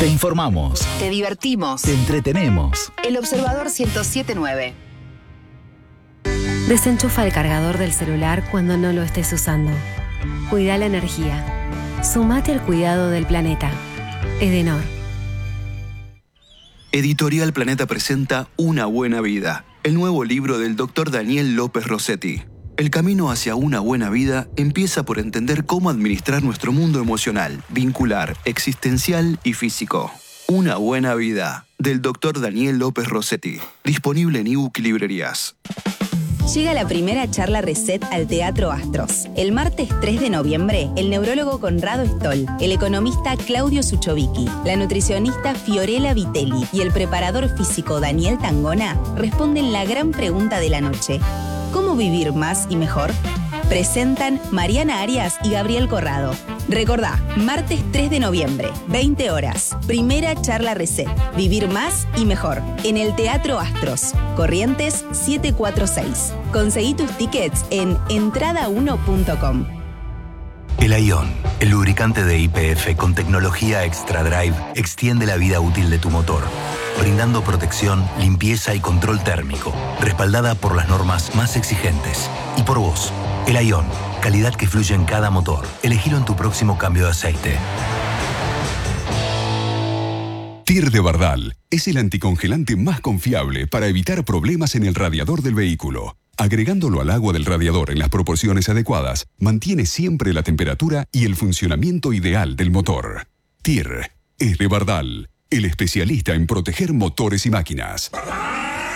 Te informamos. Te divertimos. Te entretenemos. El Observador 107.9. Desenchufa el cargador del celular cuando no lo estés usando. Cuida la energía. Sumate al cuidado del planeta. Edenor. Editorial Planeta presenta Una buena vida, el nuevo libro del Dr. Daniel López Rossetti. El camino hacia una buena vida empieza por entender cómo administrar nuestro mundo emocional, vincular, existencial y físico. Una buena vida, del Dr. Daniel López Rossetti. Disponible en ebook y librerías. Llega la primera charla Reset al Teatro Astros. El martes 3 de noviembre, el neurólogo Conrado Stoll, el economista Claudio Suchovicki, la nutricionista Fiorella Vitelli y el preparador físico Daniel Tangona responden la gran pregunta de la noche: ¿cómo vivir más y mejor? Presentan Mariana Arias y Gabriel Corrado. Recordá, martes 3 de noviembre, 20 horas. Primera charla Reset. Vivir más y mejor. En el Teatro Astros. Corrientes 746. Conseguí tus tickets en entrada1.com. El Ion, el lubricante de YPF con tecnología Extra Drive, extiende la vida útil de tu motor, brindando protección, limpieza y control térmico, respaldada por las normas más exigentes. Y por vos, el Ion, calidad que fluye en cada motor. Elegilo en tu próximo cambio de aceite. TIR de Bardal es el anticongelante más confiable para evitar problemas en el radiador del vehículo. Agregándolo al agua del radiador en las proporciones adecuadas, mantiene siempre la temperatura y el funcionamiento ideal del motor. TIR es de Bardal, el especialista en proteger motores y máquinas.